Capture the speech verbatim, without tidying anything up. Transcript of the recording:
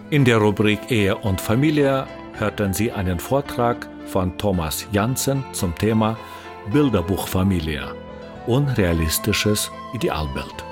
In der Rubrik Ehe und Familie hörten Sie einen Vortrag von Thomas Janzen zum Thema Bilderbuchfamilie – unrealistisches Idealbild.